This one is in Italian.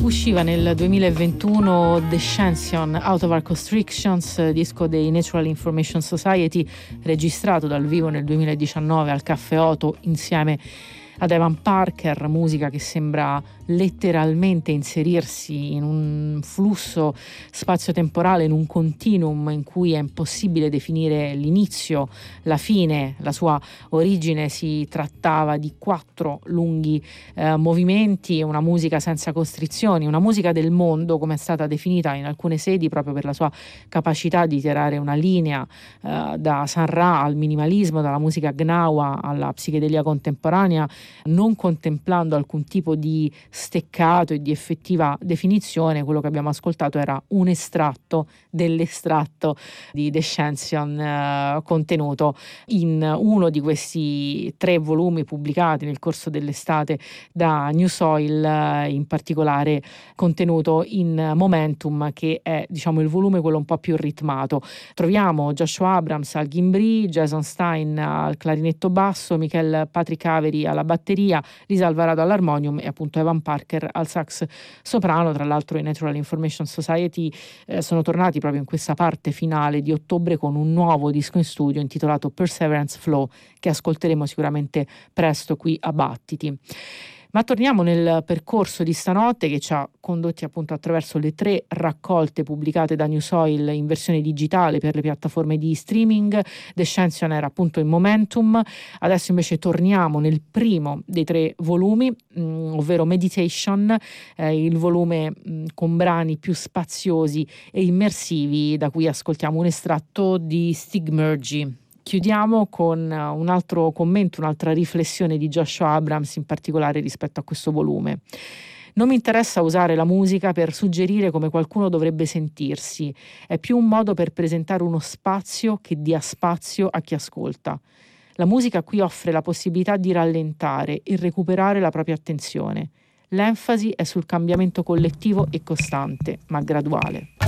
Usciva nel 2021 The Shension Out of Our Constrictions, disco dei Natural Information Society, registrato dal vivo nel 2019 al Caffè Oto insieme ad Evan Parker, musica che sembra letteralmente inserirsi in un flusso spazio-temporale, in un continuum in cui è impossibile definire l'inizio, la fine, la sua origine. Si trattava di 4 lunghi movimenti, una musica senza costrizioni, una musica del mondo, come è stata definita in alcune sedi, proprio per la sua capacità di tirare una linea da Sun Ra al minimalismo, dalla musica gnawa alla psichedelia contemporanea, non contemplando alcun tipo di steccato e di effettiva definizione. Quello che abbiamo ascoltato era un estratto dell'estratto di The Shension contenuto in uno di questi 3 volumi pubblicati nel corso dell'estate da New Soil, in particolare contenuto in Momentum, che è, diciamo, il volume quello un po' più ritmato. Troviamo Joshua Abrams al ghimbri, Jason Stein al clarinetto basso, Michael Patrick Avery alla batteria, Lisa Alvarado all'armonium e appunto Evan Parker al sax soprano. Tra l'altro i Natural Information Society sono tornati proprio in questa parte finale di ottobre con un nuovo disco in studio intitolato Perseverance Flow, che ascolteremo sicuramente presto qui a Battiti. Ma torniamo nel percorso di stanotte, che ci ha condotti appunto attraverso le 3 raccolte pubblicate da New Soil in versione digitale per le piattaforme di streaming. The Shension era appunto in Momentum. Adesso invece torniamo nel primo dei 3 volumi, ovvero Meditation, il volume con brani più spaziosi e immersivi, da cui ascoltiamo un estratto di Stigmergy. Chiudiamo con un altro commento, un'altra riflessione di Joshua Abrams in particolare rispetto a questo volume. Non mi interessa usare la musica per suggerire come qualcuno dovrebbe sentirsi, è più un modo per presentare uno spazio che dia spazio a chi ascolta. La musica qui offre la possibilità di rallentare e recuperare la propria attenzione. L'enfasi è sul cambiamento collettivo e costante, ma graduale.